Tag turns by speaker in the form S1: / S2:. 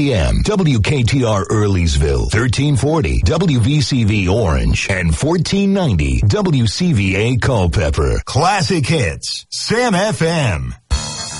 S1: AM, WKTR Earleysville, 1340 WVCV Orange, and 1490 WCVA Culpeper. Classic Hits, Sam FM.